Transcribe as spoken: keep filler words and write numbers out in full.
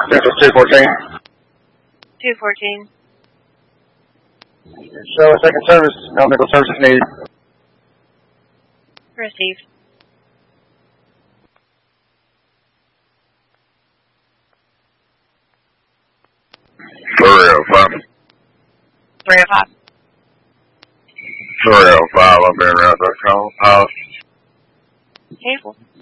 Central two fourteen. two fourteen. Show a second service, no medical services needed. Received. three oh five. three oh five. three oh five, I've been around that call. Uh, Careful.